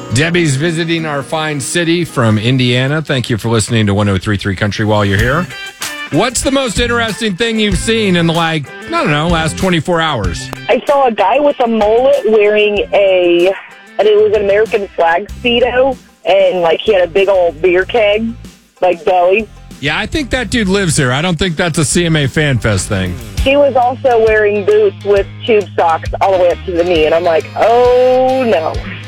Debbie's visiting our fine city from Indiana. Thank you for listening to 103.3 Country while you're here. What's the most interesting thing you've seen in the, last 24 hours? I saw a guy with a mullet wearing it was an American flag Speedo, and, he had a big old beer keg, belly. Yeah, I think that dude lives here. I don't think that's a CMA Fan Fest thing. He was also wearing boots with tube socks all the way up to the knee, and I'm like, oh, no.